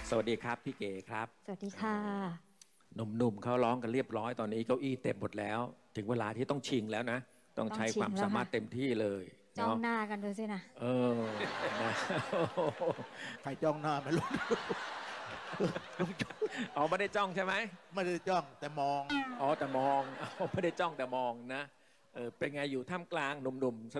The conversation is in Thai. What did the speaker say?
สวัสดีครับพี่เก๋ครับสวัสดีค่ะหนุ่มๆเขาร้องกันเรียบร้อยตอนนี้เก้าอี้เต็มหมดแล้วถึงเวลาที่ต้องชิงแล้วนะต้องต้องใช้ความชิงแล้วค่ะสามารถเต็มที่เลยจ้องเนาะหน้ากันดูสินะเออนะใครจ้องหน้าไม่รู้ลุงอ๋อไม่ได้จ้องใช่ไหมไม่ได้จ้องแต่มองอ๋อแต่มองอ๋อไม่ได้จ้องแต่มองนะเออเป็นไงอยู่ท่ามกลางหนุ่มๆ